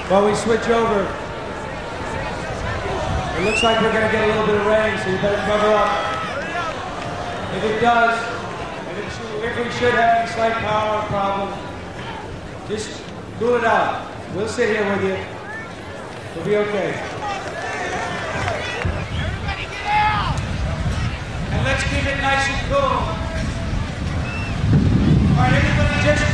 While we switch over, it looks like we're going to get a little bit of rain, so you better cover up. If it does, and if we should have any slight power problem, just cool it out. We'll sit here with you. We'll be okay. Everybody get out! And let's keep it nice and cool. All right, everybody just